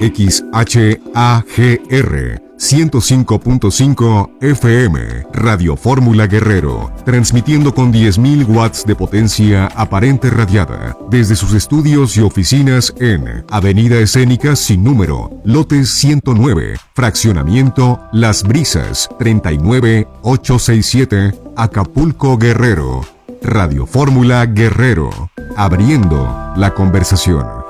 XHAGR 105.5 FM, Radio Fórmula Guerrero, transmitiendo con 10.000 watts de potencia aparente radiada desde sus estudios y oficinas en Avenida Escénica sin número, lote 109, fraccionamiento Las Brisas, 39867, Acapulco, Guerrero. Radio Fórmula Guerrero, abriendo la conversación.